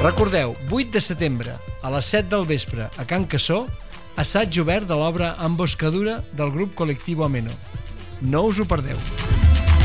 Recordeu, 8 de setembre, a les 7 del vespre, a Can Cassó, assaig obert de l'obra Emboscadura del grup Colectivo Ameno. No us ho perdeu.